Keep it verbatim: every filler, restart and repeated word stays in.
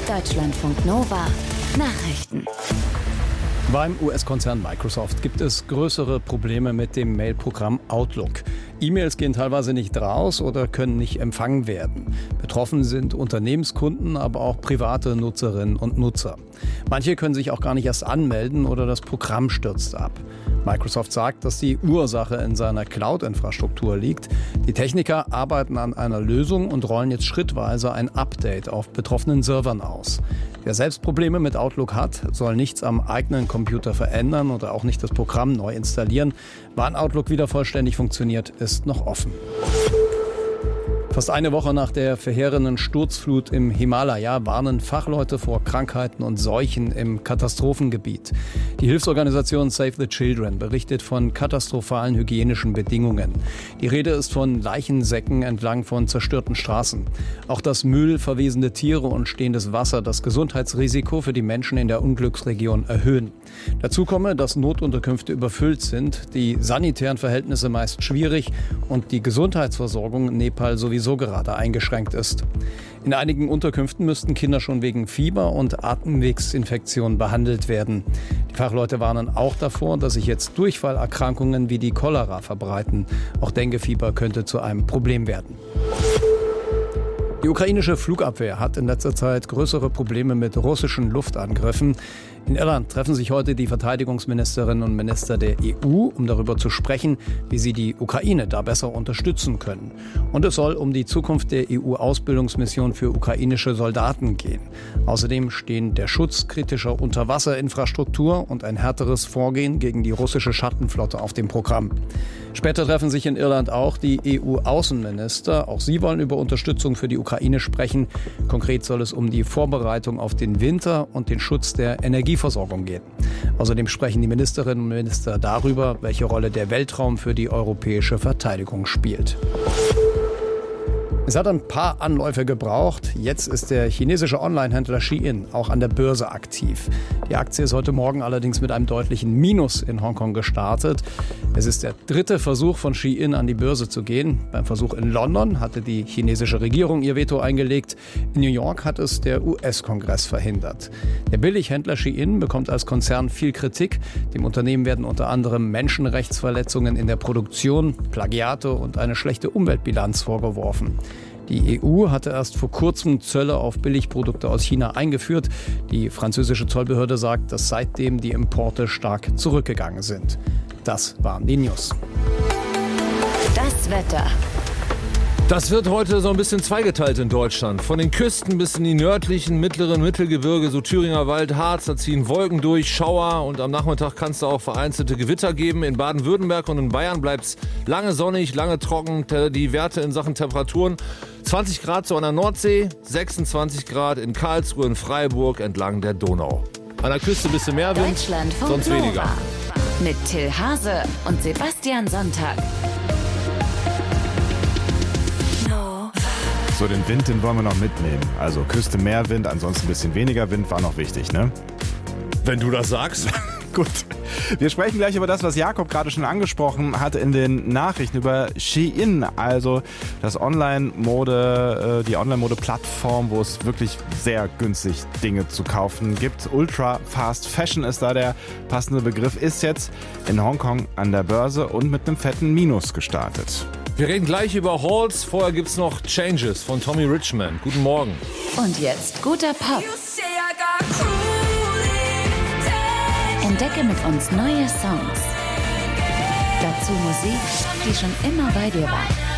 Deutschlandfunk Nova Nachrichten. Beim U S-Konzern Microsoft gibt es größere Probleme mit dem Mailprogramm Outlook. E-Mails gehen teilweise nicht raus oder können nicht empfangen werden. Betroffen sind Unternehmenskunden, aber auch private Nutzerinnen und Nutzer. Manche können sich auch gar nicht erst anmelden oder das Programm stürzt ab. Microsoft sagt, dass die Ursache in seiner Cloud-Infrastruktur liegt. Die Techniker arbeiten an einer Lösung und rollen jetzt schrittweise ein Update auf betroffenen Servern aus. Wer selbst Probleme mit Outlook hat, soll nichts am eigenen Computer verändern oder auch nicht das Programm neu installieren. Wann Outlook wieder vollständig funktioniert, ist noch offen. Fast eine Woche nach der verheerenden Sturzflut im Himalaya warnen Fachleute vor Krankheiten und Seuchen im Katastrophengebiet. Die Hilfsorganisation Save the Children berichtet von katastrophalen hygienischen Bedingungen. Die Rede ist von Leichensäcken entlang von zerstörten Straßen. Auch das Müll, verwesende Tiere und stehendes Wasser das Gesundheitsrisiko für die Menschen in der Unglücksregion erhöhen. Dazu komme, dass Notunterkünfte überfüllt sind, die sanitären Verhältnisse meist schwierig und die Gesundheitsversorgung in Nepal sowieso gerade eingeschränkt ist. In einigen Unterkünften müssten Kinder schon wegen Fieber und Atemwegsinfektionen behandelt werden. Die Fachleute warnen auch davor, dass sich jetzt Durchfallerkrankungen wie die Cholera verbreiten. Auch Denguefieber könnte zu einem Problem werden. Die ukrainische Flugabwehr hat in letzter Zeit größere Probleme mit russischen Luftangriffen. In Irland treffen sich heute die Verteidigungsministerinnen und Minister der E U, um darüber zu sprechen, wie sie die Ukraine da besser unterstützen können. Und es soll um die Zukunft der E U-Ausbildungsmission für ukrainische Soldaten gehen. Außerdem stehen der Schutz kritischer Unterwasserinfrastruktur und ein härteres Vorgehen gegen die russische Schattenflotte auf dem Programm. Später treffen sich in Irland auch die E U-Außenminister. Auch sie wollen über Unterstützung für die Ukraine sprechen. Konkret soll es um die Vorbereitung auf den Winter und den Schutz der Energieversorgung gehen. Außerdem sprechen die Ministerinnen und Minister darüber, welche Rolle der Weltraum für die europäische Verteidigung spielt. Es hat ein paar Anläufe gebraucht. Jetzt ist der chinesische Onlinehändler Shein auch an der Börse aktiv. Die Aktie ist heute Morgen allerdings mit einem deutlichen Minus in Hongkong gestartet. Es ist der dritte Versuch von Shein an die Börse zu gehen. Beim Versuch in London hatte die chinesische Regierung ihr Veto eingelegt. In New York hat es der U S-Kongress verhindert. Der Billighändler Shein bekommt als Konzern viel Kritik. Dem Unternehmen werden unter anderem Menschenrechtsverletzungen in der Produktion, Plagiate und eine schlechte Umweltbilanz vorgeworfen. Die E U hatte erst vor kurzem Zölle auf Billigprodukte aus China eingeführt. Die französische Zollbehörde sagt, dass seitdem die Importe stark zurückgegangen sind. Das waren die News. Das Wetter. Das wird heute so ein bisschen zweigeteilt in Deutschland. Von den Küsten bis in die nördlichen, mittleren Mittelgebirge, so Thüringer Wald, Harz, da ziehen Wolken durch, Schauer und am Nachmittag kann es da auch vereinzelte Gewitter geben. In Baden-Württemberg und in Bayern bleibt es lange sonnig, lange trocken. Die Werte in Sachen Temperaturen: zwanzig Grad so an der Nordsee, sechsundzwanzig Grad in Karlsruhe, in Freiburg entlang der Donau. An der Küste ein bisschen mehr Wind, sonst weniger. Mit Till Hase und Sebastian Sonntag. So, den Wind, den wollen wir noch mitnehmen. Also Küste mehr Wind, ansonsten ein bisschen weniger Wind war noch wichtig, ne? Wenn du das sagst. Gut. Wir sprechen gleich über das, was Jakob gerade schon angesprochen hat in den Nachrichten, über Shein, also das Online-Mode, die Online-Mode-Plattform, wo es wirklich sehr günstig Dinge zu kaufen gibt. Ultra Fast Fashion ist da der passende Begriff, ist jetzt in Hongkong an der Börse und mit einem fetten Minus gestartet. Wir reden gleich über Halls. Vorher gibt's noch Changes von Tommy Richman. Guten Morgen. Und jetzt guter Pop. Entdecke mit uns neue Songs. Dazu Musik, die schon immer bei dir war.